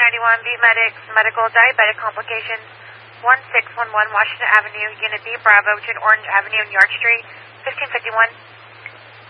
391 Beat Medics, medical diabetic complications, 1611 Washington Avenue, Unit B, Bravo, between Orange Avenue and Yard Street, 1551.